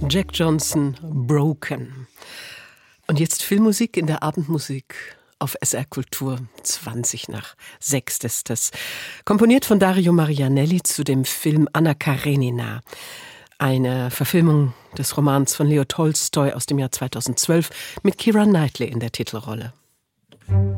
Jack Johnson, Broken. Und jetzt Filmmusik in der Abendmusik auf SR Kultur, 6:20. ist das. Komponiert von Dario Marianelli zu dem Film Anna Karenina. Eine Verfilmung des Romans von Leo Tolstoi aus dem Jahr 2012 mit Keira Knightley in der Titelrolle.